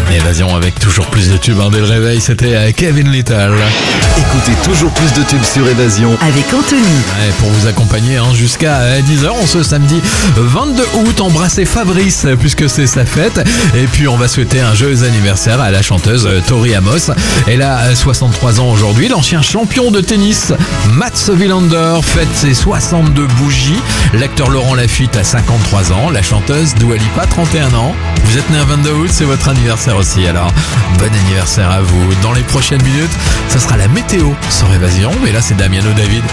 Évasion avec toujours plus de tubes dès le réveil, c'était Kevin Little. Écoutez toujours plus de tubes sur Évasion. Avec Anthony. Ouais, pour vous accompagner jusqu'à 10h en ce samedi 22 août, embrassez Fabrice puisque c'est sa fête. Et puis on va souhaiter un joyeux anniversaire à la chanteuse Tori Amos. Elle a 63 ans aujourd'hui. L'ancien champion de tennis Mats Wilander fête ses 62 bougies. L'acteur Laurent Lafitte a 53 ans. La chanteuse Dua Lipa 31 ans. Vous êtes né un 22 août, c'est votre anniversaire aussi. Alors bon anniversaire à vous. Dans les prochaines minutes, ce sera la météo sur Évasion. Mais là c'est Damiano David.